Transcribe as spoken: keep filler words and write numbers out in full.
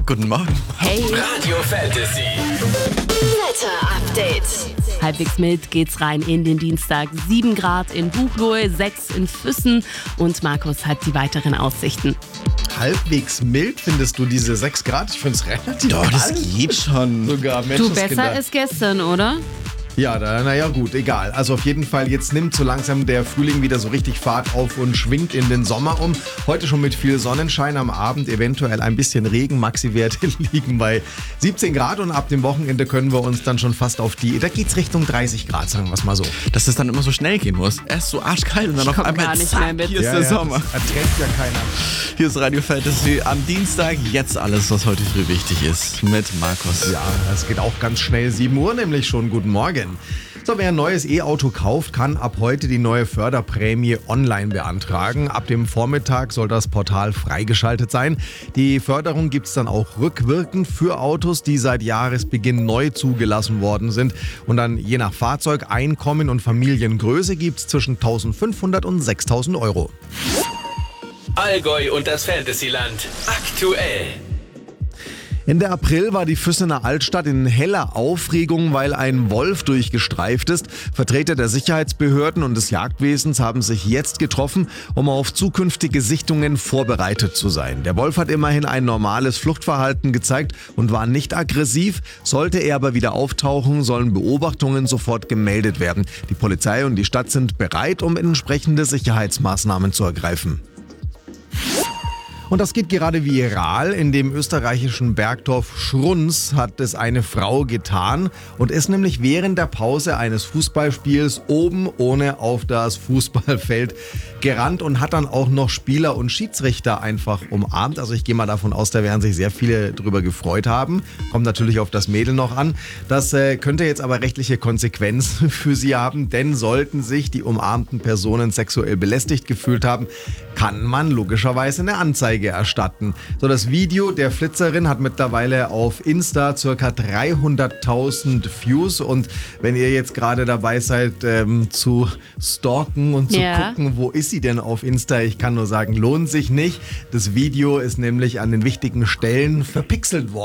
Guten Morgen. Hey, Radio Fantasy. Wetter Update. halbwegs mild geht's rein in den Dienstag. sieben Grad in Buchloe, sechs in Füssen und Markus hat die weiteren Aussichten. Halbwegs mild findest du diese sechs Grad? Ich finde es relativ Doch, das kalt. geht schon. Sogar Du, Menschenskinder. besser als gestern, oder? Ja, da, naja gut, egal. Also auf jeden Fall, jetzt nimmt so langsam der Frühling wieder so richtig Fahrt auf und schwingt in den Sommer um. Heute schon mit viel Sonnenschein, am Abend eventuell ein bisschen Regen. Maxi-Werte liegen bei siebzehn Grad und ab dem Wochenende können wir uns dann schon fast auf die, da geht's Richtung dreißig Grad, sagen wir es mal so. Dass es dann immer so schnell gehen muss. Erst so arschkalt und dann auf komm einmal gar nicht zack, mehr mit. hier ist Ja, der ja, Sommer. das erträgt ja keiner. Hier ist Radio Fantasy am Dienstag. Jetzt alles, was heute früh wichtig ist mit Markus. Ja, es geht auch ganz schnell. sieben Uhr nämlich schon. Guten Morgen. So, wer ein neues E-Auto kauft, kann ab heute die neue Förderprämie online beantragen. Ab dem Vormittag soll das Portal freigeschaltet sein. Die Förderung gibt es dann auch rückwirkend für Autos, die seit Jahresbeginn neu zugelassen worden sind. Und dann je nach Fahrzeug, Einkommen und Familiengröße gibt es zwischen eintausendfünfhundert und sechstausend Euro. Allgäu und das Fantasyland. Aktuell. Ende April war die Füssener Altstadt in heller Aufregung, weil ein Wolf durchgestreift ist. Vertreter der Sicherheitsbehörden und des Jagdwesens haben sich jetzt getroffen, um auf zukünftige Sichtungen vorbereitet zu sein. Der Wolf hat immerhin ein normales Fluchtverhalten gezeigt und war nicht aggressiv. Sollte er aber wieder auftauchen, sollen Beobachtungen sofort gemeldet werden. Die Polizei und die Stadt sind bereit, um entsprechende Sicherheitsmaßnahmen zu ergreifen. Und das geht gerade viral. In dem österreichischen Bergdorf Schruns hat es eine Frau getan und ist nämlich während der Pause eines Fußballspiels oben ohne auf das Fußballfeld gerannt und hat dann auch noch Spieler und Schiedsrichter einfach umarmt. Also ich gehe mal davon aus, da werden sich sehr viele drüber gefreut haben. Kommt natürlich auf das Mädel noch an. Das äh, könnte jetzt aber rechtliche Konsequenzen für sie haben, denn sollten sich die umarmten Personen sexuell belästigt gefühlt haben, kann man logischerweise eine Anzeige erstatten. So, das Video der Flitzerin hat mittlerweile auf Insta ca. dreihunderttausend Views und wenn ihr jetzt gerade dabei seid ähm, zu stalken und zu Ja. gucken, wo ist sie denn auf Insta, ich kann nur sagen, lohnt sich nicht. Das Video ist nämlich an den wichtigen Stellen verpixelt worden.